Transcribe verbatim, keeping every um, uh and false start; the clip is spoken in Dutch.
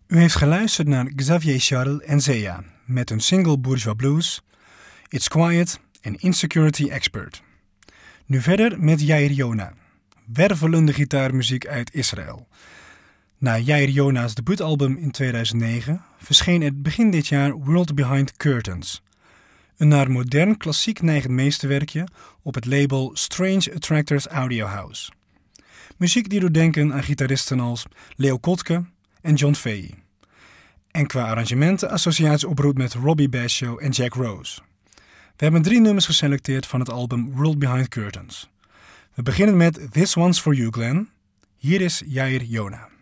U heeft geluisterd naar Xavier Charles en Zea met hun single Bourgeois Blues, It's Quiet en Insecurity Expert. Nu verder met Yair Yona, wervelende gitaarmuziek uit Israël. Na Yair Yona's debuutalbum in tweeduizend negen verscheen het begin dit jaar World Behind Curtains. Een naar modern klassiek neigend meesterwerkje op het label Strange Attractors Audio House. Muziek die doet denken aan gitaristen als Leo Kotke en John Fahey. En qua arrangementen associaties oproept met Robbie Basho en Jack Rose. We hebben drie nummers geselecteerd van het album World Behind Curtains. We beginnen met This One's For You, Glenn. Hier is Yair Yona.